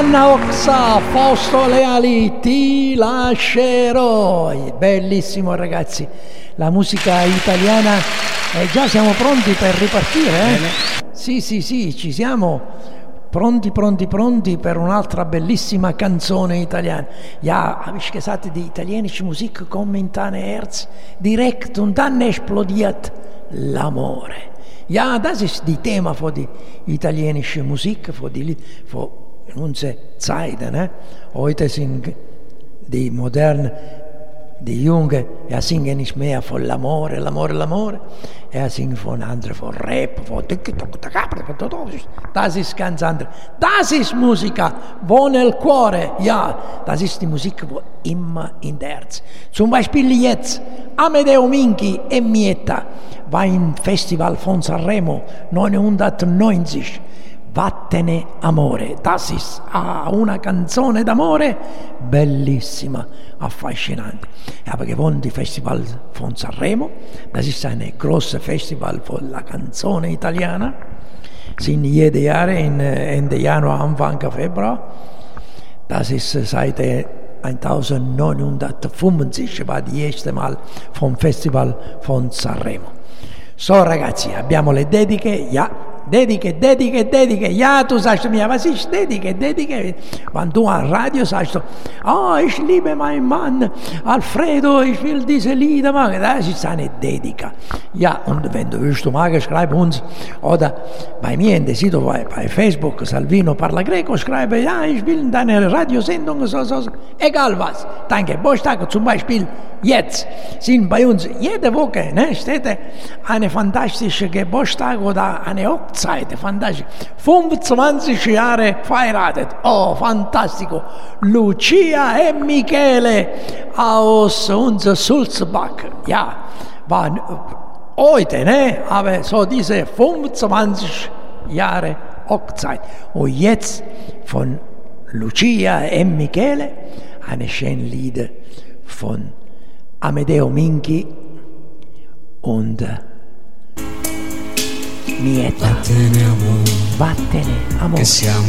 Anna Oxa, Fausto Leali, Ti lascerò. Bellissimo ragazzi, la musica italiana. Già siamo pronti per ripartire, Sì, ci siamo pronti per un'altra bellissima canzone italiana. Ja, habe ich gesagt, die italienische Musik kommt in dein Herz direkt und dann explodiert l'amore. Ja, das ist die Thema für die italienische Musik, für unsere Zeiten. Heute sind die modernen, die Jungen, singen nicht mehr von l'amore. Singen von anderen, von Rap, von das ist ganz anders. Das ist Musica, wo nel cuore. Ja, das ist die Musik, wo immer in der Herz. Zum Beispiel jetzt, Amedeo Minghi e Mieta war im Festival von Sanremo 1990. Vattene amore, das ist una canzone d'amore bellissima, affascinante. Ich habe gewonnen die Festival von Sanremo, das ist ein großes Festival für la canzone italiana, sind jedes Jahr Ende Januar, Anfang Februar. Das ist seit 1975 war das erste Mal vom Festival von Sanremo. So ragazzi, abbiamo le dediche, Dediche. Ja, du sagst mir, was ist Dediche? Wenn du am Radio sagst, ich liebe meinen Mann, Alfredo, ich will diese Lieder machen, das ist eine Dedica. Ja, und wenn du willst, schreib uns, oder bei mir in der Sito, bei Facebook, Salvino Parla Greco, schreibe, ich will in deine Radiosendung, so. Egal was. Danke. Bostag zum Beispiel, jetzt sind bei uns jede Woche, steht eine fantastische Geburtstag oder eine Hochzeit, fantastisch. 25 Jahre verheiratet. Oh, fantastico. Lucia e Michele aus unser Sulzbach. Ja, war heute, aber so diese 25 Jahre Hochzeit. Und jetzt von Lucia e Michele eine schöne Lieder von Amedeo Minghi und Mieta. Vattene amore, che siamo